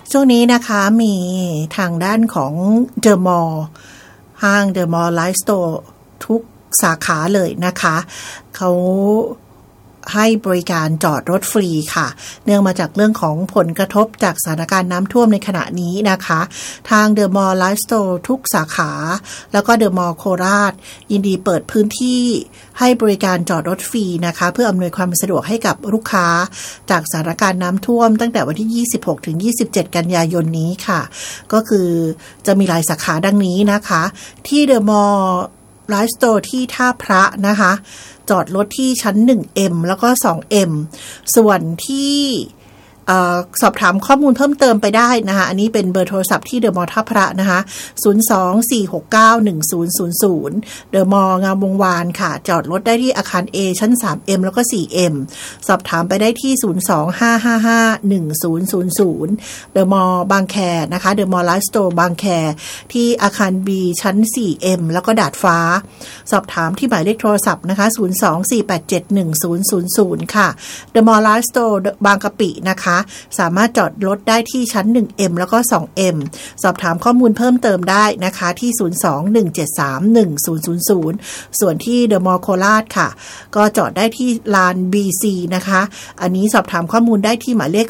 ช่วงนี้นะคะมีทางด้านของเดอะมอลล์ห้างเดอะมอลล์ไลฟ์สโตร์ทุกสาขาเลยนะคะเขาให้บริการจอดรถฟรีค่ะเนื่องมาจากเรื่องของผลกระทบจากสถานการณ์น้ำท่วมในขณะนี้นะคะทางเดอะมอลล์ไลฟ์สโตร์ทุกสาขาแล้วก็เดอะมอลล์โคราชยินดีเปิดพื้นที่ให้บริการจอดรถฟรีนะคะเพื่ออำนวยความสะดวกให้กับลูกค้าจากสถานการณ์น้ำท่วมตั้งแต่วันที่26ถึง27กันยายนนี้ค่ะก็คือจะมีหลายสาขาดังนี้นะคะที่เดอะมอลล์ไลฟ์สโตร์ที่ท่าพระนะคะจอดรถที่ชั้น 1M แล้วก็ 2M ส่วนที่สอบถามข้อมูลเพิ่มเติมไปได้นะคะอันนี้เป็นเบอร์โทรศัพท์ที่เดอะมอลล์ท่าพระนะคะ024691000เดอะมอลล์งามวงวานค่ะจอดรถได้ที่อาคาร A ชั้น 3M แล้วก็ 4M สอบถามไปได้ที่025551000เดอะมอลล์บางแคนะคะเดอะมอลล์ไลฟ์สโตร์บางแคที่อาคาร B ชั้น 4M แล้วก็ดาดฟ้าสอบถามที่หมายเลขโทรศัพท์นะคะ024871000ค่ะเดอะมอลล์ไลฟ์สโตร์บางกะปินะคะสามารถจอดรถได้ที่ชั้น 1M แล้วก็ 2M สอบถามข้อมูลเพิ่มเติมได้นะคะที่02-173-1000ส่วนที่เดอะมอลล์โคราชค่ะก็จอดได้ที่ลาน BC นะคะอันนี้สอบถามข้อมูลได้ที่หมายเลข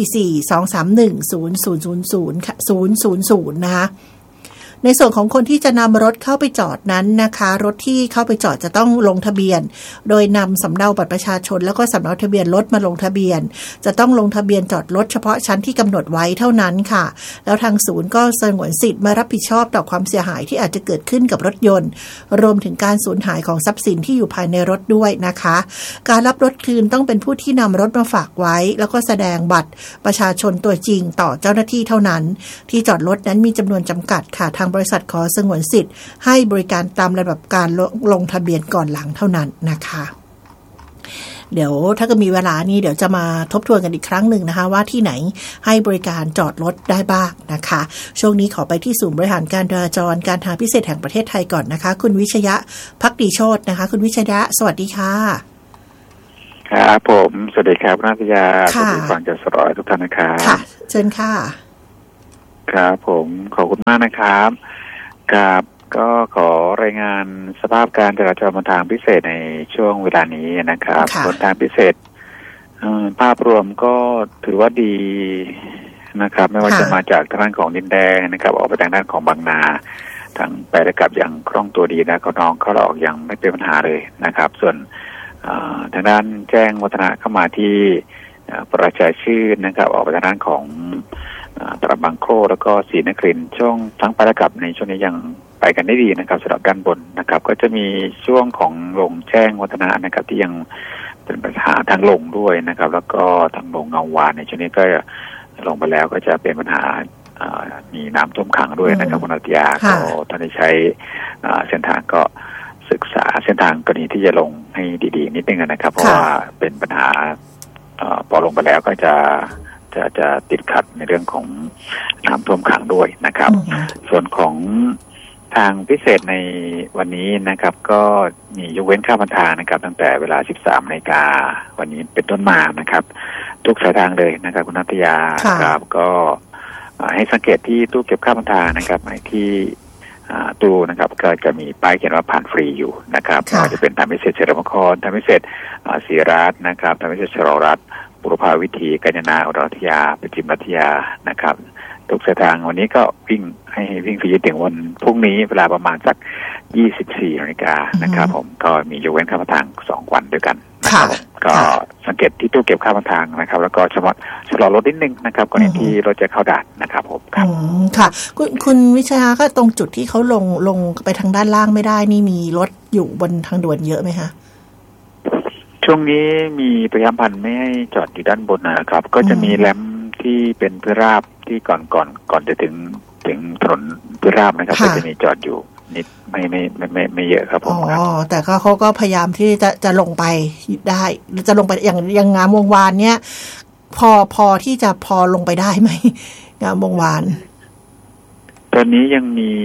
044-231-0000 ค่ะ000นะคะในส่วนของคนที่จะนำรถเข้าไปจอดนั้นนะคะรถที่เข้าไปจอดจะต้องลงทะเบียนโดยนำสำเนาบัตรประชาชนแล้วก็สำเนาทะเบียนรถมาลงทะเบียนจะต้องลงทะเบียนจอดรถเฉพาะชั้นที่กำหนดไว้เท่านั้นค่ะแล้วทางศูนย์ก็สงวนสิทธิ์มารับผิดชอบต่อความเสียหายที่อาจจะเกิดขึ้นกับรถยนต์รวมถึงการสูญหายของทรัพย์สินที่อยู่ภายในรถด้วยนะคะการรับรถคืนต้องเป็นผู้ที่นำรถมาฝากไว้แล้วก็แสดงบัตรประชาชนตัวจริงต่อเจ้าหน้าที่เท่านั้นที่จอดรถนั้นมีจำนวนจำกัดค่ะทางบริษัทขอสงวนสิทธิ์ให้บริการตามระดับการลงทะเบียนก่อนหลังเท่านั้นนะคะเดี๋ยวถ้าก็มีเวลานี้เดี๋ยวจะมาทบทวนกันอีกครั้งหนึ่งนะคะว่าที่ไหนให้บริการจอดรถได้บ้างนะคะช่วงนี้ขอไปที่ศูนย์บริหารการจราจรการทางพิเศษแห่งประเทศไทยก่อนนะคะคุณวิชยะภักดีโชตินะคะคุณวิชยะสวัสดีค่ะครับผมสวัสดีครับนัทยาสวัสดีฟังจากสรอยทุกท่านนะครับค่ะเชิญค่ะครับผมขอบคุณมากนะครับครับก็ขอรายงานสภาพการจราจรบนทางพิเศษในช่วงเวลานี้นะครับบนทางพิเศษภาพรวมก็ถือว่าดีนะครับไม่ว่าจะมาจากทางด้านของดินแดงนะครับออกไปทางด้านของบางนาทางไปและกลับอย่างคล่องตัวดีนะเขาน้องเขาออกอย่างไม่เป็นปัญหาเลยนะครับส่วนทางด้านแจ้งวัฒนะเข้ามาที่ประชาชื่นนะครับออกไปทางด้านของตลาดบางโคแล้วก็ศรีนครินทร์ช่วงทั้งไปและกลับในช่วงนี้ยังไปกันได้ดีนะครับสำหรับด้านบนนะครับก็จะมีช่วงของลงแจ้งวัฒนะนะครับที่ยังเป็นปัญหาทางลงด้วยนะครับแล้วก็ทางลงเงาวานในช่วงนี้ก็ลงไปแล้วก็จะเป็นปัญหามีน้ำท่วมขังด้วยนะครับคุณอาทิยาก็ท่านได้ใช้เส้นทางก็ศึกษาเส้นทางกรณีที่จะลงให้ดีๆนิดนึงนะครับเพราะว่าเป็นปัญหาพอลงไปแล้วก็จะติดขัดในเรื่องของน้ำท่วมขังด้วยนะครับส่วนของทางพิเศษในวันนี้นะครับก็มียกเว้นค่าบรรทางนะครับตั้งแต่เวลา 13:00 น.วันนี้เป็นต้นมานะครับทุกสายทางเลยนะครับคุณนัทยาครับก็ให้สังเกตที่ตู้เก็บค่าบรรทางนะครับหมายที่ตู้นะครับก็จะมีป้ายเขียนว่าผ่านฟรีอยู่นะครับก็จะเป็นทางพิเศษเฉลิมพระครทางพิเศษศรีรัตน์นะครับทางพิเศษชลรัตน์บุรพาวิถีกัญญนาอุดรธยาปจิมรัตยานะครับทุกสายทางวันนี้ก็วิ่งให้วิ่งฟรีถึงวันพรุ่งนี้เวลาประมาณสัก 24:00 น.นะครับผมก็มียกเว้นค่าบรรทาง2 วันด้วยกันนะครับก็สังเกตที่ตู้เก็บค่าบรรทางนะครับแล้วก็ชะลอรถนิดนึงนะครับก่อนที่รถจะเข้าด่านนะครับผมครับค่ะคุณวิชาก็ตรงจุดที่เขาลงไปทางด้านล่างไม่ได้นี่มีรถอยู่บนทางด่วนเยอะไหมคะช่วงนี้มีพยายามพันไม่ให้จอดอยู่ด้านบนนะครับก็จะมีแรมที่เป็นพื้นราบที่ก่อนจะถึงถนนพื้นราบนะครับก็จะมีจอดอยู่นิดไม่เยอะครับผมครับแต่เขาก็พยายามที่จะลงไปได้จะลงไปอย่างงามวงวานเนี้ยพอที่จะพอลงไปได้ไหมงามวงวานตอนนี้ยังมี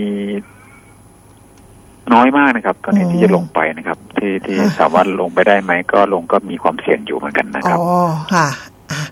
น้อยมากนะครับก่อนที่จะลงไปนะครับที่สามารถลงไปได้ไหมก็ลงก็มีความเสี่ยงอยู่เหมือนกันนะครับอ๋อค่ะ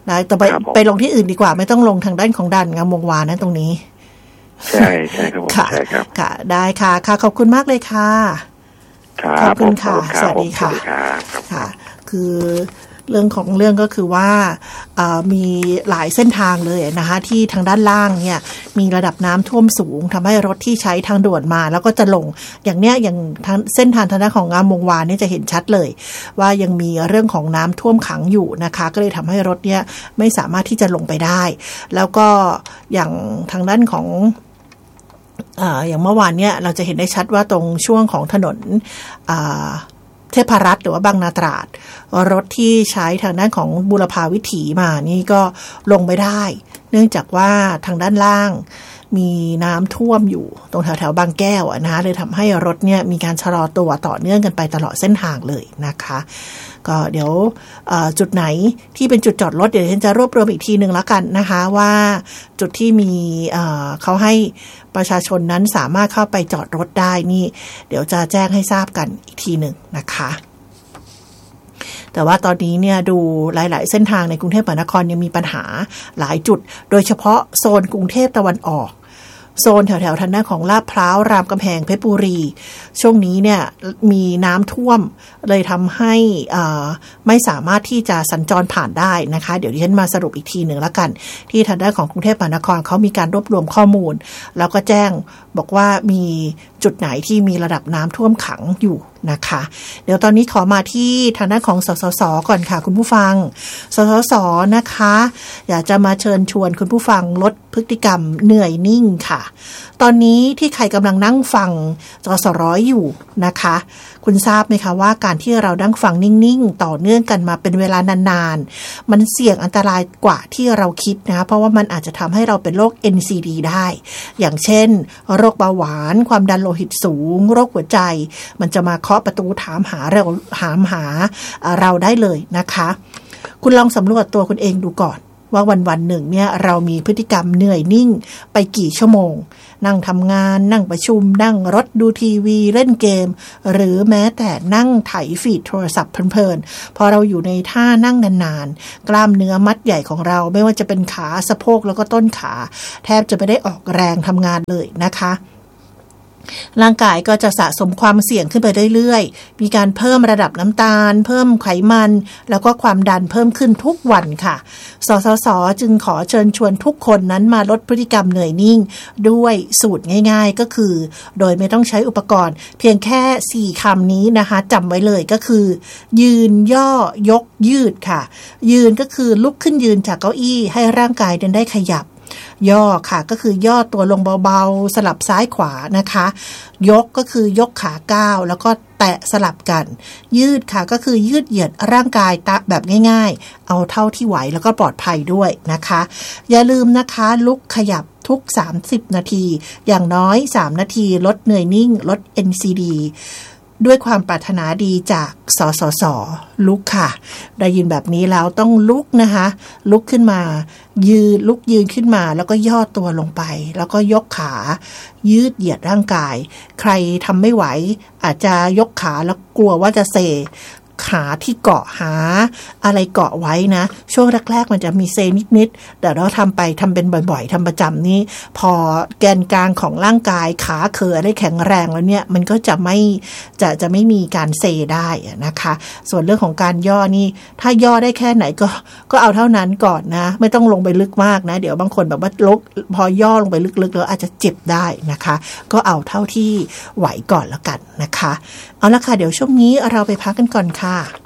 นะแต่ไปลงที่อื่นดีกว่าไม่ต้องลงทางด้านของด่านงามวงวานนะตรงนี้ใช่ครับผมใช่ครับค่ะได้ค่ะขอบคุณมากเลยค่ะขอบคุณค่ะสวัสดีค่ะค่ะคือเรื่องของเรื่องก็คือว่ามีหลายเส้นทางเลยนะคะที่ทางด้านล่างเนี่ยมีระดับน้ำท่วมสูงทำให้รถที่ใช้ทางด่วนมาแล้วก็จะลงอย่างเนี้ยอย่างเส้นทางทางด้านของงามวงวานนี่จะเห็นชัดเลยว่ายังมีเรื่องของน้ำท่วมขังอยู่นะคะก็เลยทำให้รถเนี่ยไม่สามารถที่จะลงไปได้แล้วก็อย่างทางด้านของอย่างเมื่อวานเนี่ยเราจะเห็นได้ชัดว่าตรงช่วงของถนนเทพรัตน์หรือว่าบางนาตราดรถที่ใช้ทางด้านของบูรพาวิถีมานี่ก็ลงไม่ได้เนื่องจากว่าทางด้านล่างมีน้ำท่วมอยู่ตรงแถวบางแก้วนะเลยทำให้รถเนี่ยมีการชะลอตัวต่อเนื่องกันไปตลอดเส้นทางเลยนะคะก็เดี๋ยวจุดไหนที่เป็นจุดจอดรถเดี๋ยวฉันจะรวบรวมอีกทีนึงแล้วกันนะคะว่าจุดที่มีเขาให้ประชาชนนั้นสามารถเข้าไปจอดรถได้นี่เดี๋ยวจะแจ้งให้ทราบกันอีกทีนึงนะคะแต่ว่าตอนนี้เนี่ยดูหลายๆเส้นทางในกรุงเทพมหานครยังมีปัญหาหลายจุดโดยเฉพาะโซนกรุงเทพตะวันออกโซนแถวๆทางด้านของลาดพร้าวรามคำแหงเพชรบุรีช่วงนี้เนี่ยมีน้ำท่วมเลยทำให้ไม่สามารถที่จะสัญจรผ่านได้นะคะเดี๋ยวดิฉันมาสรุปอีกทีหนึ่งแล้วกันที่ทางด้านของกรุงเทพมหานครเขามีการรวบรวมข้อมูลแล้วก็แจ้งบอกว่ามีจุดไหนที่มีระดับน้ำท่วมขังอยู่นะคะเดี๋ยวตอนนี้ขอมาที่ทางด้านของสสสก่อนค่ะคุณผู้ฟังสสสนะคะอยากจะมาเชิญชวนคุณผู้ฟังลดพฤติกรรมเหนื่อยนิ่งค่ะตอนนี้ที่ใครกำลังนั่งฟังจสร้อยอยู่นะคะคุณทราบไหมคะว่าการที่เรานั่งฟังนิ่งๆต่อเนื่องกันมาเป็นเวลานานๆมันเสี่ยงอันตรายกว่าที่เราคิดนะเพราะว่ามันอาจจะทำให้เราเป็นโรค NCD ได้อย่างเช่นโรคเบาหวานความดันโลหิตสูงโรคหัวใจมันจะมาเคาะประตูถามหาเราได้เลยนะคะคุณลองสำรวจตัวคุณเองดูก่อนว่าวันๆหนึ่งเนี่ยเรามีพฤติกรรมเหนื่อยนิ่งไปกี่ชั่วโมงนั่งทำงานนั่งประชุมนั่งรถดูทีวีเล่นเกมหรือแม้แต่นั่งไถฟีดโทรศัพท์เพลินๆพอเราอยู่ในท่านั่งนานๆกล้ามเนื้อมัดใหญ่ของเราไม่ว่าจะเป็นขาสะโพกแล้วก็ต้นขาแทบจะไม่ได้ออกแรงทำงานเลยนะคะร่างกายก็จะสะสมความเสี่ยงขึ้นไปเรื่อยๆมีการเพิ่มระดับน้ำตาลเพิ่มไขมันแล้วก็ความดันเพิ่มขึ้นทุกวันค่ะสสส.จึงขอเชิญชวนทุกคนนั้นมาลดพฤติกรรมเหนื่อยนิ่งด้วยสูตรง่ายๆก็คือโดยไม่ต้องใช้อุปกรณ์เพียงแค่4คำนี้นะคะจำไว้เลยก็คือยืนย่อยกยืดค่ะยืนก็คือลุกขึ้นยืนจากเก้าอี้ให้ร่างกายได้ขยับย่อค่ะก็คือย่อตัวลงเบาๆสลับซ้ายขวานะคะยกก็คือยกขาก้าวแล้วก็แตะสลับกันยืดค่ะก็คือยืดเหยียดร่างกายแบบง่ายๆเอาเท่าที่ไหวแล้วก็ปลอดภัยด้วยนะคะอย่าลืมนะคะลุกขยับทุก30นาทีอย่างน้อย3นาทีลดเหนื่อยนิ่งลด NCDด้วยความปรารถนาดีจากสสส.ลุกค่ะได้ยินแบบนี้แล้วต้องลุกนะคะลุกขึ้นมายืนขึ้นมาแล้วก็ย่อตัวลงไปแล้วก็ยกขายืดเหยียดร่างกายใครทำไม่ไหวอาจจะยกขาแล้วกลัวว่าจะเซขาที่เกาะหาอะไรเกาะไว้นะช่วงแรกๆมันจะมีเซนิดๆแต่เราทำเป็นบ่อยๆทำประจำนี้พอแกนกลางของร่างกายขาเขินได้แข็งแรงแล้วเนี่ยมันก็จะไม่มีการเซได้นะคะส่วนเรื่องของการย่อนี่ถ้าย่อได้แค่ไหนก็เอาเท่านั้นก่อนนะไม่ต้องลงไปลึกมากนะเดี๋ยวบางคนแบบว่าพอย่อลงไปลึกๆแล้วอาจจะเจ็บได้นะคะก็เอาเท่าที่ไหวก่อนแล้วกันนะคะเอาละค่ะเดี๋ยวช่วงนี้เราไปพักกันก่อนค่ะ